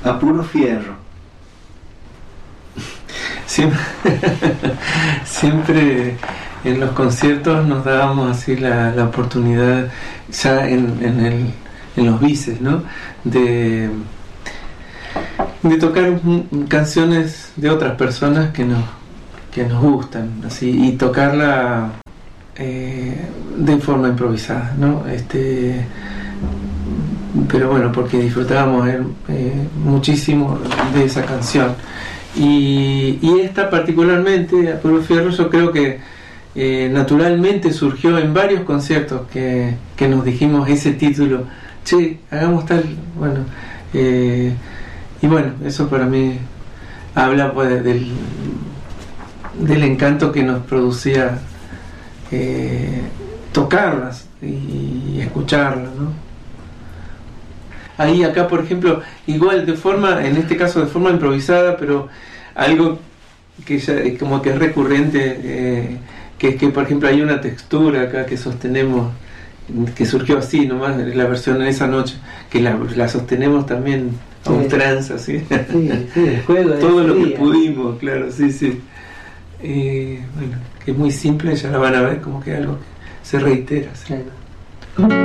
a puro fierro. Siempre en los conciertos nos dábamos así la oportunidad, ya en los bises, ¿no? De tocar canciones de otras personas que nos gustan, así, y tocarla de forma improvisada, ¿no? Pero bueno, porque disfrutábamos muchísimo de esa canción. Y esta particularmente, a puro fierro, yo creo que naturalmente surgió en varios conciertos que nos dijimos ese título, che, hagamos tal, bueno, y bueno, eso para mí habla pues del encanto que nos producía tocarlas y escucharlas, ¿no? Ahí acá, por ejemplo, igual en este caso de forma improvisada, pero algo que ya es como que es recurrente, que es que, por ejemplo, hay una textura acá que sostenemos, que surgió así nomás, la versión de esa noche, que la sostenemos también a ultranza, ¿sí? El juego de todo lo que pudimos, claro, sí. Bueno, que es muy simple, ya la van a ver como que algo que se reitera, ¿sí? Claro.